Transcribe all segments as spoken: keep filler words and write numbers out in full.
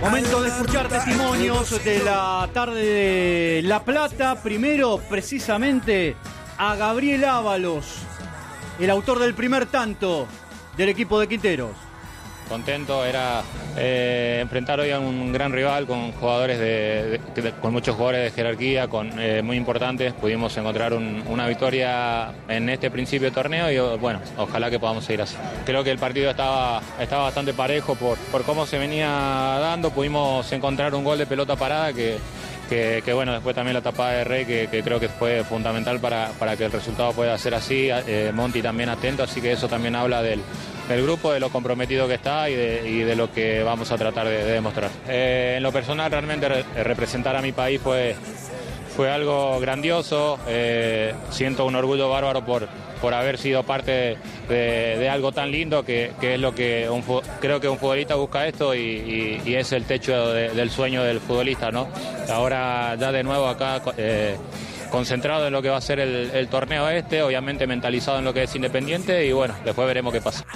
Momento de escuchar testimonios de la tarde de La Plata. Primero, precisamente, a Gabriel Ábalos, el autor del primer tanto del equipo de Quinteros. Contento, era eh, enfrentar hoy a un gran rival con jugadores de, de, de con muchos jugadores de jerarquía, con eh, muy importantes. Pudimos encontrar un, una victoria en este principio de torneo y bueno, ojalá que podamos seguir así. Creo que el partido estaba, estaba bastante parejo por, por cómo se venía dando. Pudimos encontrar un gol de pelota parada que, que, que bueno, después también la tapada de Rey que, que creo que fue fundamental para, para que el resultado pueda ser así. Eh, Monti también atento, así que eso también habla del del grupo, de lo comprometido que está y de, y de lo que vamos a tratar de, de demostrar. Eh, en lo personal, realmente re, representar a mi país fue, fue algo grandioso. Eh, siento un orgullo bárbaro por, por haber sido parte de, de, de algo tan lindo que, que es lo que un, creo que un futbolista busca esto y, y, y es el techo de, del sueño del futbolista, ¿no? Ahora ya de nuevo acá eh, concentrado en lo que va a ser el, el torneo este, obviamente mentalizado en lo que es Independiente y bueno, después veremos qué pasa.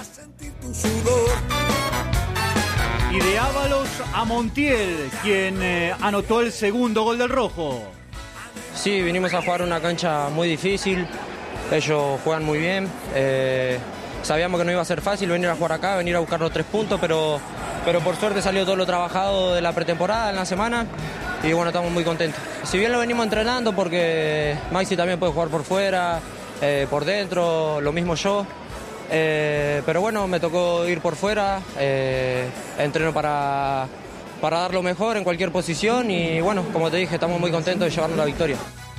Y de Ábalos a Montiel, quien eh, anotó el segundo gol del rojo. Sí, vinimos a jugar una cancha muy difícil, ellos juegan muy bien, eh, sabíamos que no iba a ser fácil venir a jugar acá, venir a buscar los tres puntos, pero, pero por suerte salió todo lo trabajado de la pretemporada en la semana y bueno, estamos muy contentos. Si bien lo venimos entrenando porque Maxi también puede jugar por fuera, eh, por dentro, lo mismo yo. Eh, pero bueno, me tocó ir por fuera, eh, entreno para, para dar lo mejor en cualquier posición y bueno, como te dije, estamos muy contentos de llevarnos la victoria.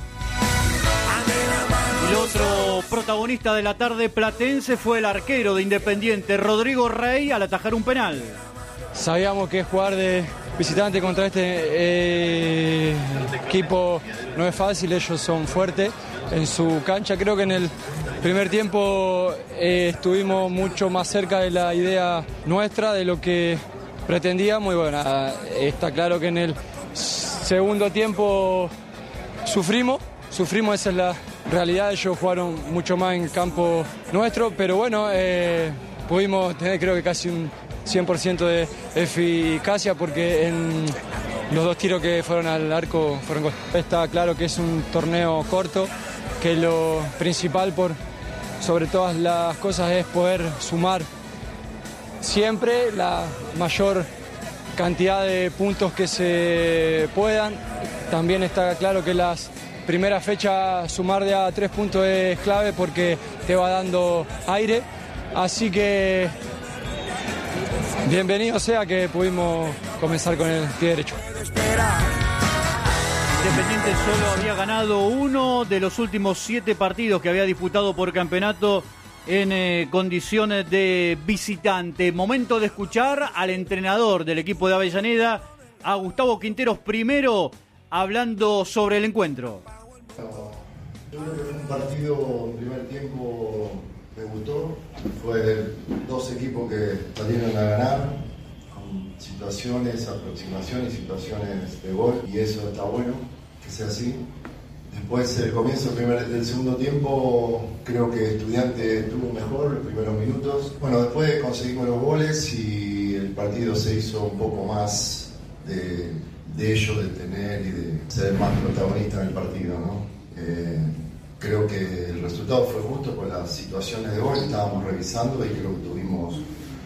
El otro protagonista de la tarde platense fue el arquero de Independiente, Rodrigo Rey, al atajar un penal. Sabíamos que jugar de visitante contra este eh, equipo no es fácil, ellos son fuertes en su cancha. Creo que en el primer tiempo eh, estuvimos mucho más cerca de la idea nuestra, de lo que pretendíamos y bueno, está claro que en el segundo tiempo sufrimos, sufrimos, esa es la realidad. Ellos jugaron mucho más en campo nuestro, pero bueno, eh, pudimos tener creo que casi un cien por ciento de eficacia porque en los dos tiros que fueron al arco fueron gol. Está claro que es un torneo corto, que lo principal por sobre todas las cosas es poder sumar siempre la mayor cantidad de puntos que se puedan. También está claro que las primeras fechas sumar de a tres puntos es clave porque te va dando aire, así que bienvenido sea que pudimos comenzar con el pie derecho. Independiente solo había ganado uno de los últimos siete partidos que había disputado por campeonato en eh, condiciones de visitante. Momento de escuchar al entrenador del equipo de Avellaneda, a Gustavo Quinteros, primero hablando sobre el encuentro. Yo creo que fue un partido, en primer tiempo me gustó, fue dos equipos que salieron a ganar, con situaciones, aproximaciones y situaciones de gol, y eso está bueno, que sea así. Después, el comienzo del, primer, del segundo tiempo, creo que Estudiante estuvo mejor los primeros minutos. Bueno, después conseguimos los goles y el partido se hizo un poco más de, de ellos, de tener y de ser más protagonista en el partido, ¿no? Eh, creo que el resultado fue justo por las situaciones de gol, estábamos revisando y creo que tuvimos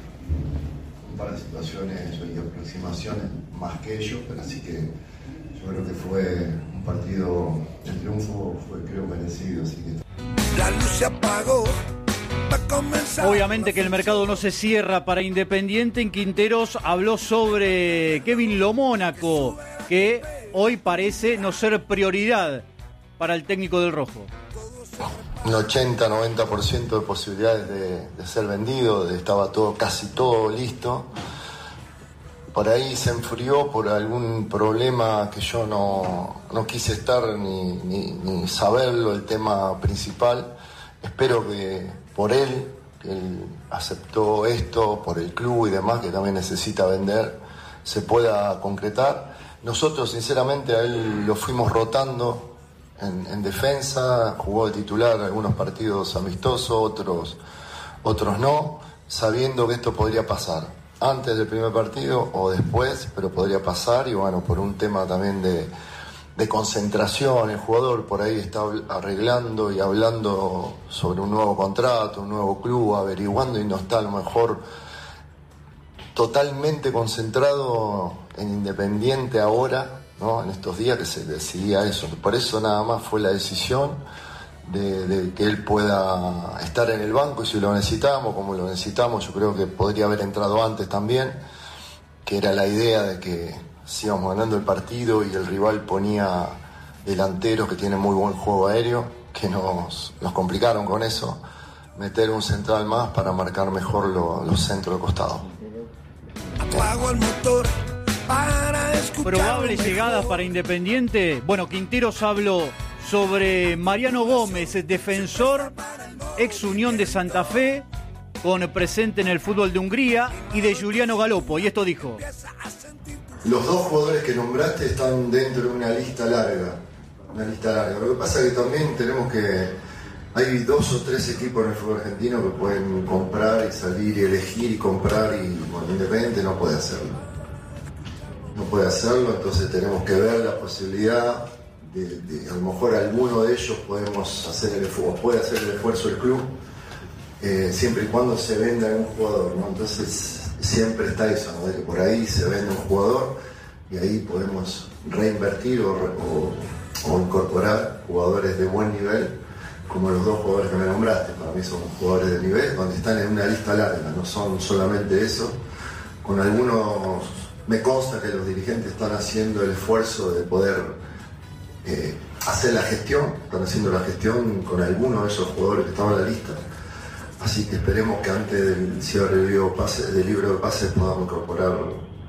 un par de situaciones y aproximaciones más que ellos, pero así que yo creo que fue un partido, el triunfo fue creo merecido, así que... La luz se apagó. Obviamente que el mercado no se cierra para Independiente. En Quinteros habló sobre Kevin Lomónaco, que hoy parece no ser prioridad para el técnico del Rojo. Un ochenta a noventa por ciento de posibilidades de, de ser vendido, de, estaba todo, casi todo listo. Por ahí se enfrió por algún problema que yo no, no quise estar ni, ni, ni saberlo, el tema principal. Espero que por él, que él aceptó esto, por el club y demás, que también necesita vender, se pueda concretar. Nosotros sinceramente a él lo fuimos rotando en, en defensa, jugó de titular algunos partidos amistosos, otros, otros no, sabiendo que esto podría pasar. antes del primer partido o después, pero podría pasar, y bueno, por un tema también de, de concentración, el jugador por ahí está arreglando y hablando sobre un nuevo contrato, un nuevo club, averiguando, y no está a lo mejor totalmente concentrado en Independiente ahora, ¿no? En estos días que se decidía eso. Por eso nada más fue la decisión de, de que él pueda estar en el banco, y si lo necesitamos, como lo necesitamos, yo creo que podría haber entrado antes también, que era la idea de que si íbamos ganando el partido y el rival ponía delanteros que tienen muy buen juego aéreo, que nos, nos complicaron con eso, meter un central más para marcar mejor lo, los centros de costado. Apago el motor para escuchar. Probables llegadas para Independiente. Bueno, Quinteros habló sobre Mariano Gómez, defensor, ex Unión de Santa Fe, con presente en el fútbol de Hungría, y de Giuliano Galopo, y esto dijo: los dos jugadores que nombraste están dentro de una lista larga, una lista larga. Lo que pasa es que también tenemos que, hay dos o tres equipos en el fútbol argentino que pueden comprar y salir y elegir y comprar, y bueno, Independiente no puede hacerlo. No puede hacerlo, entonces tenemos que ver la posibilidad de, de a lo mejor alguno de ellos podemos hacer el esfuerzo, puede hacer el esfuerzo el club, eh, siempre y cuando se venda un jugador, ¿no? Entonces siempre está eso, ¿no? De que por ahí se vende un jugador y ahí podemos reinvertir o, o, o incorporar jugadores de buen nivel, como los dos jugadores que me nombraste. Para mí son jugadores de nivel, donde están en una lista larga, no son solamente eso. Con algunos me consta que los dirigentes están haciendo el esfuerzo de poder eh, hacer la gestión, están haciendo la gestión con algunos de esos jugadores que estaban en la lista. Así que esperemos que antes del cierre del libro de pases, del libro de pases podamos incorporar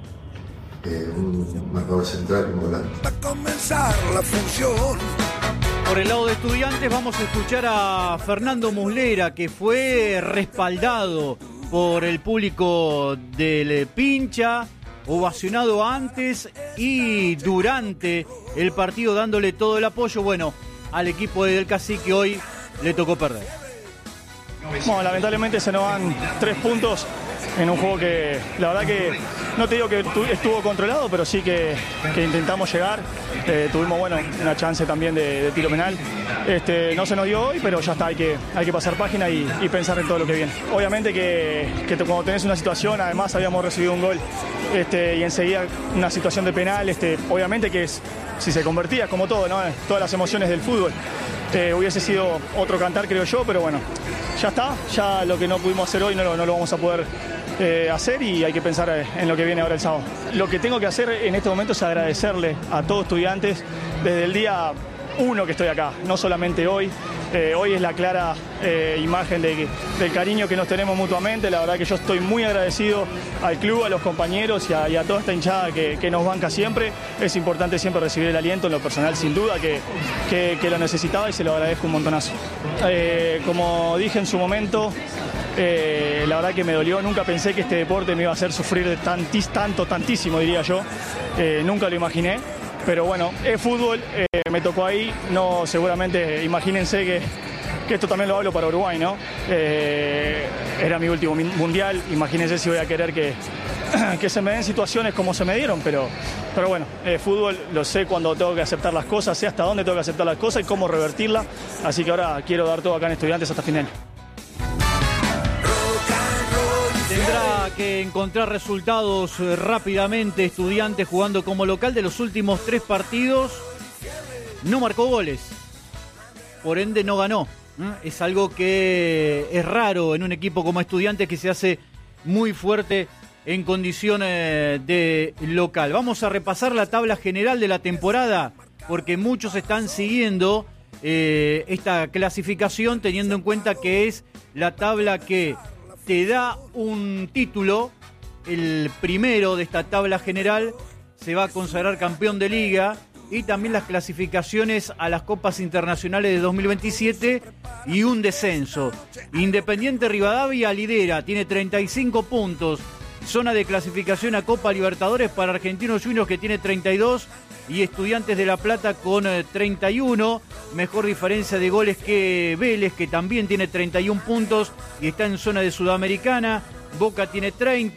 eh, un marcador central y un volante. Va a comenzar la función. Por el lado de Estudiantes vamos a escuchar a Fernando Muslera, que fue respaldado por el público del Pincha, ovacionado antes y durante el partido, dándole todo el apoyo, bueno, al equipo del Cacique. Hoy le tocó perder. Bueno, lamentablemente se nos van tres puntos en un juego que la verdad que no te digo que estuvo controlado, pero sí que, que intentamos llegar. Eh, tuvimos bueno una chance también de, de tiro penal. Este, no se nos dio hoy, pero ya está, hay que, hay que pasar página y, y pensar en todo lo que viene. Obviamente que, que cuando tenés una situación, además habíamos recibido un gol este, y enseguida una situación de penal, este, obviamente que es, si se convertía, como todo, ¿no? Todas las emociones del fútbol. Eh, hubiese sido otro cantar, creo yo, pero bueno, ya está, ya lo que no pudimos hacer hoy no lo, no lo vamos a poder eh, hacer, y hay que pensar en lo que viene ahora el sábado. Lo que tengo que hacer en este momento es agradecerle a todos Estudiantes desde el día uno que estoy acá, no solamente hoy. Eh, hoy es la clara eh, imagen de, del cariño que nos tenemos mutuamente. La verdad que yo estoy muy agradecido al club, a los compañeros y a, y a toda esta hinchada que, que nos banca siempre. Es importante siempre recibir el aliento, en lo personal sin duda que, que, que lo necesitaba, y se lo agradezco un montonazo. Eh, como dije en su momento, eh, la verdad que me dolió. Nunca pensé que este deporte me iba a hacer sufrir tantis, tanto, tantísimo, diría yo. Eh, nunca lo imaginé. Pero bueno, es fútbol, eh, me tocó ahí, no, seguramente, imagínense que, que esto también lo hablo para Uruguay, ¿no? Eh, era mi último mundial, imagínense si voy a querer que, que se me den situaciones como se me dieron, pero, pero bueno, eh, fútbol, lo sé cuando tengo que aceptar las cosas, sé hasta dónde tengo que aceptar las cosas y cómo revertirlas, así que ahora quiero dar todo acá en Estudiantes hasta final. Tendrá que encontrar resultados rápidamente Estudiantes, jugando como local. De los últimos tres partidos no marcó goles, por ende no ganó. Es algo que es raro en un equipo como Estudiantes, que se hace muy fuerte en condiciones de local. Vamos a repasar la tabla general de la temporada, porque muchos están siguiendo eh, esta clasificación, teniendo en cuenta que es la tabla que te da un título. El primero de esta tabla general se va a consagrar campeón de liga, y también las clasificaciones a las Copas Internacionales de dos mil veintisiete y un descenso. Independiente Rivadavia lidera, tiene treinta y cinco puntos. Zona de clasificación a Copa Libertadores para Argentinos Juniors, que tiene treinta y dos, y Estudiantes de La Plata con treinta y uno. Mejor diferencia de goles que Vélez, que también tiene treinta y uno puntos y está en zona de Sudamericana. Boca tiene treinta,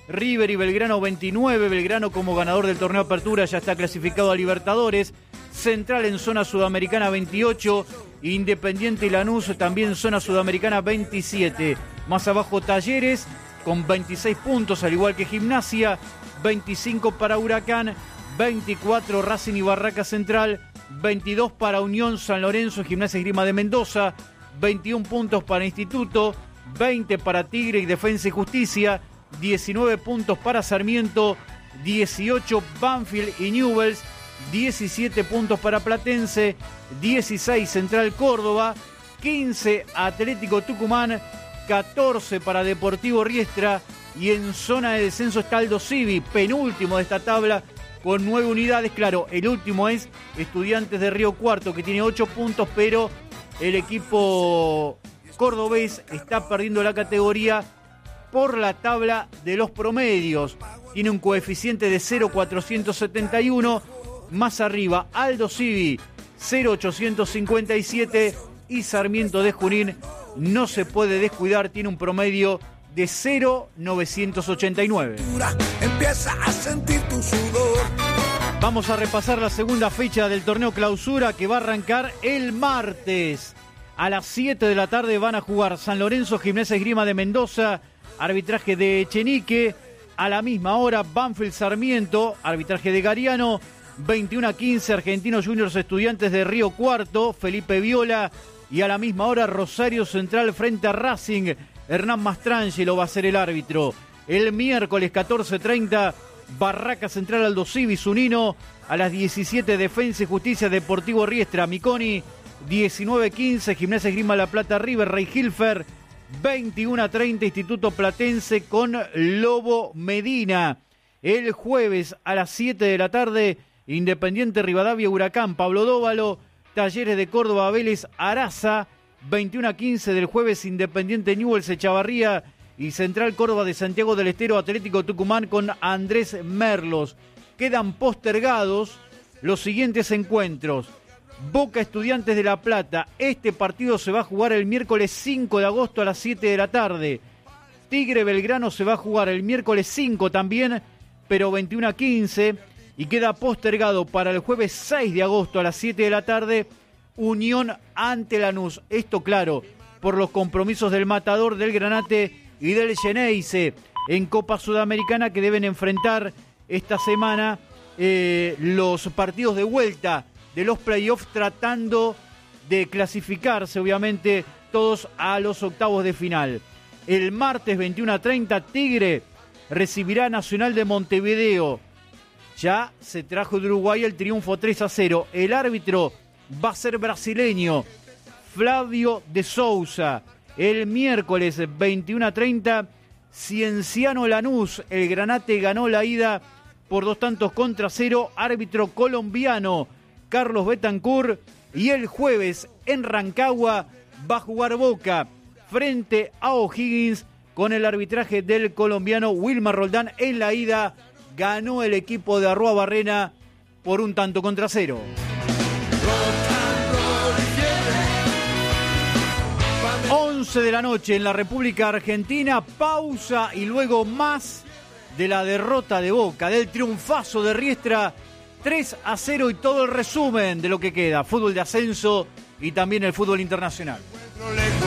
River y Belgrano veintinueve. Belgrano como ganador del torneo Apertura ya está clasificado a Libertadores. Central en zona sudamericana veintiocho. Independiente y Lanús también zona sudamericana veintisiete. Más abajo Talleres con veintiséis puntos, al igual que Gimnasia. veinticinco para Huracán, veinticuatro Racing y Barraca Central, veintidós para Unión San Lorenzo, Gimnasia Esgrima de Mendoza, veintiún puntos para Instituto, veinte para Tigre y Defensa y Justicia, diecinueve puntos para Sarmiento, dieciocho Banfield y Newell's, diecisiete puntos para Platense, dieciséis Central Córdoba, quince Atlético Tucumán, catorce para Deportivo Riestra, y en zona de descenso está Aldo Civi, penúltimo de esta tabla con nueve unidades. Claro, el último es Estudiantes de Río Cuarto, que tiene ocho puntos, pero el equipo cordobés está perdiendo la categoría por la tabla de los promedios. Tiene un coeficiente de cero coma cuatrocientos setenta y uno. Más arriba, Aldo Civi, cero coma ochocientos cincuenta y siete. Y Sarmiento de Junín, no se puede descuidar, tiene un promedio de cero coma novecientos ochenta y nueve. Empieza a sentir tu sudor. Vamos a repasar la segunda fecha del torneo Clausura, que va a arrancar el martes. A las siete de la tarde van a jugar San Lorenzo, Gimnasia Esgrima de Mendoza, arbitraje de Echenique. A la misma hora, Banfield Sarmiento, arbitraje de Gariano. veintiuno a quince, Argentinos Juniors Estudiantes de Río Cuarto, Felipe Viola. Y a la misma hora, Rosario Central frente a Racing, Hernán Mastrangelo va a ser el árbitro. El miércoles catorce treinta, Barraca Central Aldo Civi Zunino. A las diecisiete, Defensa y Justicia Deportivo Riestra Miconi. diecinueve quince, Gimnasia Esgrima La Plata River Rey Hilfer. veintiuno a treinta, Instituto Platense con Lobo Medina. El jueves a las siete de la tarde, Independiente Rivadavia Huracán Pablo Dóvalo. Talleres de Córdoba Vélez Araza. veintiuno a quince del jueves, Independiente Newell's Echavarría. Y Central Córdoba de Santiago del Estero Atlético Tucumán con Andrés Merlos. Quedan postergados los siguientes encuentros. Boca Estudiantes de La Plata. Este partido se va a jugar el miércoles cinco de agosto a las siete de la tarde. Tigre Belgrano se va a jugar el miércoles cinco también, pero veintiuno a quince. Y queda postergado para el jueves seis de agosto a las siete de la tarde, Unión ante Lanús. Esto, claro, por los compromisos del Matador, del Granate y del Geneise en Copa Sudamericana, que deben enfrentar esta semana eh, los partidos de vuelta de los playoffs, tratando de clasificarse, obviamente, todos a los octavos de final. El martes veintiuno a treinta, Tigre recibirá a Nacional de Montevideo. Ya se trajo de Uruguay el triunfo tres a cero. El árbitro va a ser brasileño, Flavio de Souza. El miércoles veintiuno a treinta, Cienciano Lanús. El Granate ganó la ida por dos tantos contra cero. Árbitro colombiano, Carlos Betancourt. Y el jueves en Rancagua va a jugar Boca frente a O'Higgins con el arbitraje del colombiano Wilmar Roldán. En la ida ganó el equipo de Arrua Barrena por un tanto contra cero. once de la noche en la República Argentina, pausa y luego más de la derrota de Boca, del triunfazo de Riestra, tres a cero, y todo el resumen de lo que queda, fútbol de ascenso y también el fútbol internacional.